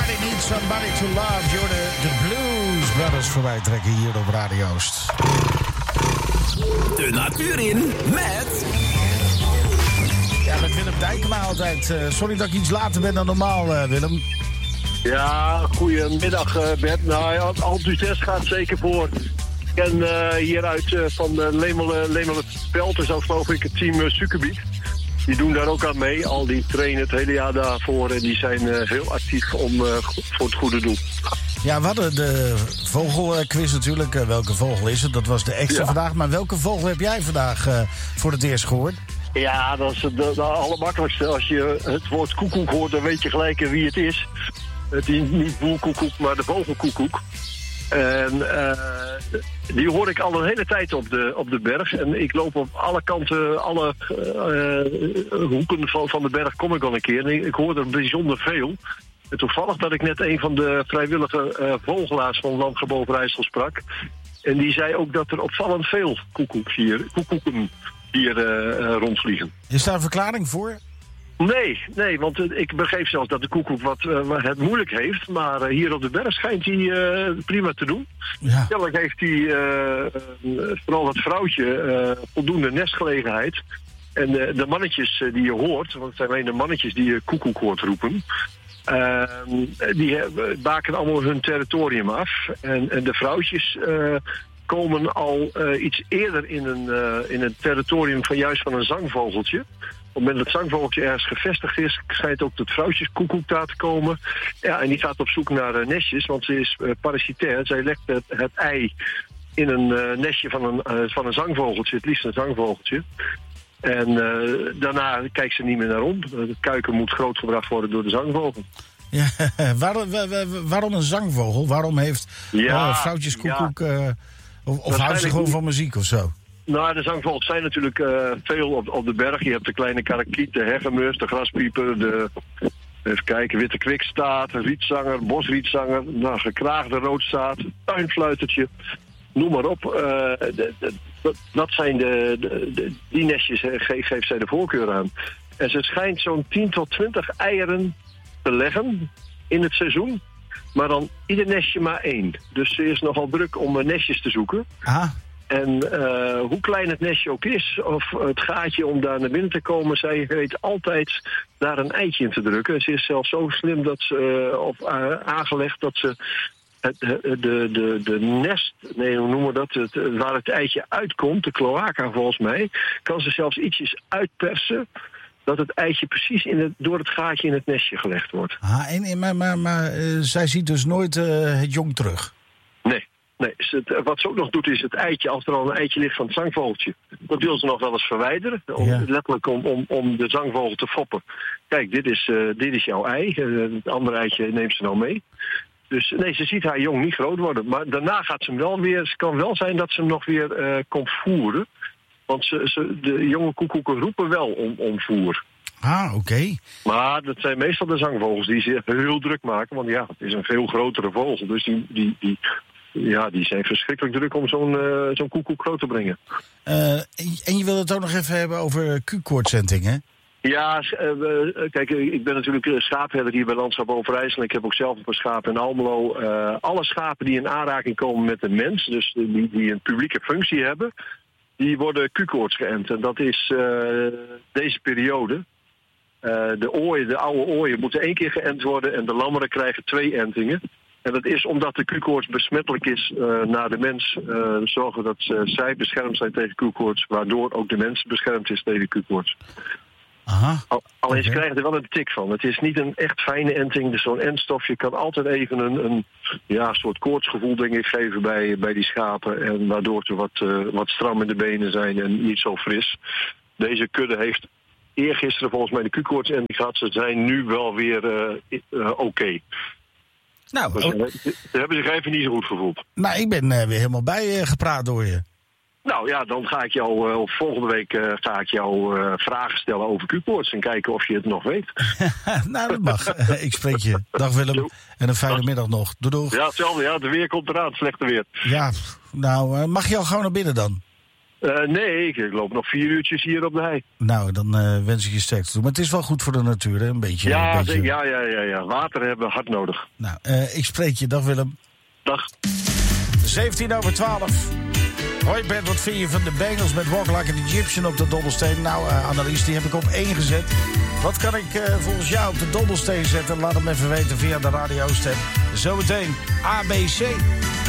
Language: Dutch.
Everybody needs somebody to love. You're de Blues Brothers voorbij trekken hier op Radio Oost. De natuur in met... Ja, met Willem Dijkema altijd. Sorry dat ik iets later ben dan normaal, Willem. Ja, goedemiddag Bert. Nou ja, het enthousiast gaat zeker voor. En hieruit van Lemelen Pelten, zo geloof ik, het team Suikerbiet. Die doen daar ook aan mee. Al die trainen het hele jaar daarvoor. En die zijn heel actief voor het goede doel. Ja, we hadden de vogelquiz natuurlijk. Welke vogel is het? Dat was de extra vandaag. Maar welke vogel heb jij vandaag voor het eerst gehoord? Ja, dat is de allermakkelijkste. Als je het woord koekoek hoort, dan weet je gelijk wie het is. Niet boerkoekoek, maar de vogelkoekoek. En die hoor ik al een hele tijd op de berg. En ik loop op alle kanten, alle hoeken van de berg kom ik al een keer. En ik hoor er bijzonder veel. En toevallig dat ik net een van de vrijwillige vogelaars van Landgoed Overijssel sprak. En die zei ook dat er opvallend veel koekoeken hier rondvliegen. Is daar een verklaring voor? Nee, want ik begreep zelfs dat de koekoek wat het moeilijk heeft. Maar hier op de berg schijnt hij prima te doen. Ja. Kennelijk heeft hij vooral het vrouwtje voldoende nestgelegenheid. En de mannetjes die je hoort, want het zijn alleen de mannetjes die je koekoek hoort roepen. Die baken allemaal hun territorium af. En de vrouwtjes komen al iets eerder in een territorium van een zangvogeltje. Op het moment dat het zangvogeltje ergens gevestigd is, schijnt ook het vrouwtjeskoekoek daar te komen. Ja, en die gaat op zoek naar nestjes, want ze is parasitair. Zij legt het ei in een nestje van een zangvogeltje, het liefst een zangvogeltje. En daarna kijkt ze niet meer naar om. Het kuiken moet grootgebracht worden door de zangvogel. Ja, waarom een zangvogel? Waarom heeft vrouwtjeskoekoek... Of houdt ze gewoon van muziek of zo? Nou, de zangvogels zijn natuurlijk veel op de berg. Je hebt de kleine karakiet, de hegemus, de graspieper, even kijken, witte kwikstaart, rietzanger, bosrietzanger, gekraagde roodstaart, tuinfluitertje, noem maar op. Dat zijn die nestjes geeft zij de voorkeur aan. En ze schijnt zo'n 10 tot 20 eieren te leggen in het seizoen. Maar dan ieder nestje maar 1. Dus ze is nogal druk om nestjes te zoeken. Ah. En hoe klein het nestje ook is, of het gaatje om daar naar binnen te komen, zij weet altijd daar een eitje in te drukken. Ze is zelfs zo slim dat ze, aangelegd dat ze de nest, hoe noemen we dat, waar het eitje uitkomt, de cloaca volgens mij, kan ze zelfs ietsjes uitpersen dat het eitje precies door het gaatje in het nestje gelegd wordt. Maar zij ziet dus nooit het jong terug? Nee. Wat ze ook nog doet is het eitje, als er al een eitje ligt van het zangvogeltje, dat wil ze nog wel eens verwijderen. Letterlijk om de zangvogel te foppen. Kijk, dit is jouw ei. Het andere eitje neemt ze nou mee. Dus nee, ze ziet haar jong niet groot worden. Maar daarna gaat ze hem wel weer. Het kan wel zijn dat ze hem nog weer komt voeren. Want de jonge koekoeken roepen wel om voer. Ah, oké. Maar dat zijn meestal de zangvogels die zich heel druk maken. Want ja, het is een veel grotere vogel. Dus die zijn verschrikkelijk druk om zo'n koekoek groot te brengen. En je wil het ook nog even hebben over Q-koortsenting, hè? Ja, kijk, ik ben natuurlijk schaapherder hier bij Landschap Overijssel. Ik heb ook zelf een schaap in Almelo. Alle schapen die in aanraking komen met de mens, dus die een publieke functie hebben, die worden Q-koorts geënt. En dat is deze periode. De oude ooien moeten 1 keer geënt worden en de lammeren krijgen 2 entingen. En dat is omdat de Q-koorts besmettelijk is naar de mens. Zorgen dat zij beschermd zijn tegen Q-koorts, waardoor ook de mens beschermd is tegen Q-koorts. Aha. Alleen ze krijgen er wel een tik van. Het is niet een echt fijne enting. Dus zo'n entstofje kan altijd even een soort koortsgevoel denk ik geven bij die schapen. En waardoor ze wat stram in de benen zijn en niet zo fris. Deze kudde heeft eergisteren volgens mij de Q-koortsenting gehad. Ze zijn nu wel weer oké. Nou, ze hebben zich even niet zo goed gevoeld. Nou, ik ben weer helemaal bijgepraat door je. Nou ja, dan ga ik jou volgende week vragen stellen over Q-koorts en kijken of je het nog weet. Nou, dat mag. Ik spreek je. Dag Willem. En een fijne middag nog. Doei doeg. Ja, hetzelfde. Ja, de weer komt eraan. Slechte weer. Ja, nou, mag je al gauw naar binnen dan? Nee, ik loop nog 4 uurtjes hier op de hei. Nou, dan wens ik je sterkte toe. Maar het is wel goed voor de natuur, hè? Een beetje. Ja, een beetje... ja. Water hebben we hard nodig. Nou, ik spreek je. Dag Willem. Dag. 12:17. Hoi Bert, wat vind je van de Bengals met Walk Like an Egyptian op de dobbelsteen? Nou, Annelies, die heb ik op 1 gezet. Wat kan ik volgens jou op de dobbelsteen zetten? Laat hem even weten via de radiostem. Zometeen ABC.